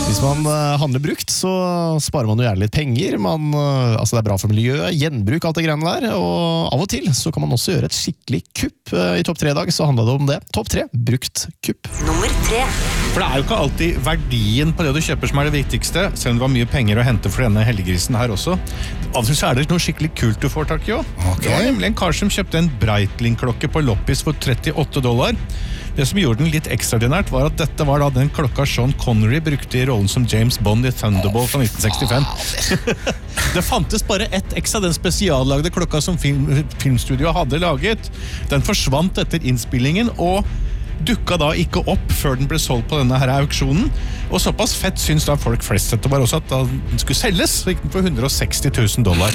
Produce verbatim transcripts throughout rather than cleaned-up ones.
Hvis man uh, handler brukt, så sparer man jo gjerne litt penger. Man, uh, altså det er bra for miljøet, gjenbruk, alt det greiene der. Og av og til så kan man også gjøre et skikkelig kupp. Uh, I topp tre i dag så handlet det om det. Topp tre, brukt kupp. Nummer tre. For det er jo ikke alltid verdien på det du kjøper som er det viktigste, selv om det var mye penger å hente for denne helgegrisen her også. Av og til så er det noe skikkelig kult du får tak i også. Okay. Det var nemlig en kar som kjøpte en Breitling-klokke på Loppis for trettiåtte dollar. Det som gjorde den litt ekstraordinært var at dette var da den klokka Sean Connery brukte i rollen som James Bond i Thunderball fra nitten sekstifem. Det fantes bare ett X av den spesiallagde klokka som film, filmstudio hadde laget. Den forsvant etter innspillingen og dukka da ikke opp før den ble solgt på denne her auksjonen. Og såpass fett syns da folk flest dette var også at da den skulle selges, så gikk den for hundre og seksti tusen dollar.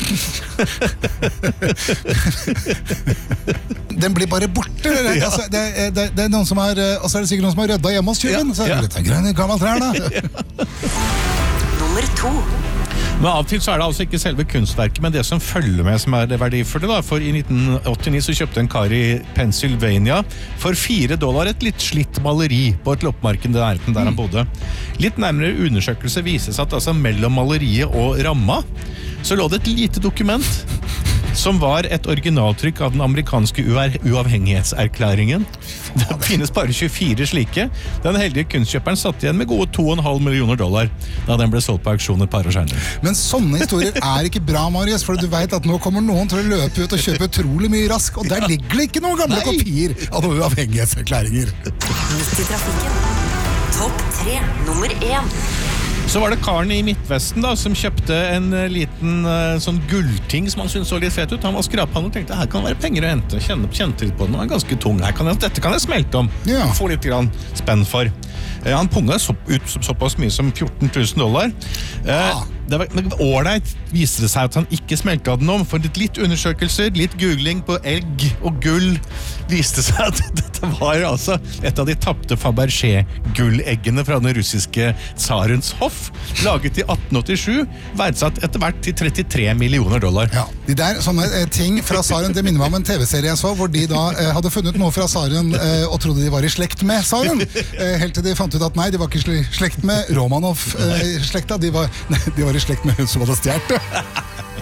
Den blir bare borte, eller? Ja. Altså, det, er- det, det er noen som har, og så er det sikkert noen som har rødda hjemme hos tjuven. Ja, Så ja. dette er grønne gammelt trær da. Nummer to. Men av og til så er det altså ikke selve kunstverket, men det som følger med som er det verdifulle da. For i nitten åttini så kjøpte en kar i Pennsylvania for fire dollar et litt slitt maleri på et loppemarked der, der han bodde. Litt nærmere undersøkelse vises at altså mellom maleriet og ramma så lå det et lite dokument som var et originaltrykk av den amerikanske uavhengighetserklæringen. Det finnes bare tjuefire slike. Den heldige kunstkjøperen satt igjen med gode to og en halv millioner dollar da den ble solgt på auksjon et par år senere. Men sånne historier er ikke bra, Marius, for du vet at nå kommer noen til å løpe ut og kjøpe utrolig mye rask, og der ligger det ikke noen gamle Nei. kopier av noen uavhengighetserklæringer. Midt i trafikken. Topp tre. Nummer én. Så var det karen i Midtvesten da, som kjøpte en eh, liten eh, sånn gullting som han syntes så litt fet ut. Han var skraphann og tenkte, her kan det være penger å hente. Kjenne, kjente litt på den, den er ganske tung. Her kan jeg, dette kan jeg smelte om. Ja. Få litt grann spenn for. Eh, han punga så, ut så, såpass mye som fjorten tusen dollar. Eh, Ja. det var, men ålreit viste det seg at han ikke smelte den om, for litt, litt undersøkelser, litt googling på egg og gull, viste seg at dette var altså et av de tapte Fabergé-gulleggene fra den russiske tsarens hoff, laget i atten åttisju, verdsatt etter hvert til trettitre millioner dollar. Ja, de der sånne eh, ting fra Saren, det minner meg om en tv-serie jeg så, hvor de da eh, hadde funnet noe fra Saren eh, og trodde de var i slekt med Saren. Eh, helt til de fant ut at nei, de var ikke i slekt med Romanov-slekta, de, var- nei, de var i slekt med hun som hadde stjert det.